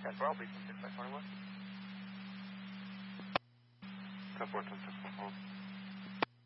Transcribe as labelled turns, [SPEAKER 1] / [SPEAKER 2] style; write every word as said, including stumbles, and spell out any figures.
[SPEAKER 1] ten four, I'll be from six five twenty-one.
[SPEAKER 2] ten four, ten six, one.